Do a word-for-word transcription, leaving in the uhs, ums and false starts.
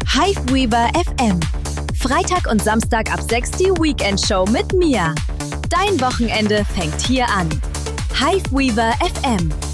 Hiveweaver F M. Freitag und Samstag ab sechs die Weekend-Show mit Mia. Dein Wochenende fängt hier an. Hiveweaver F M.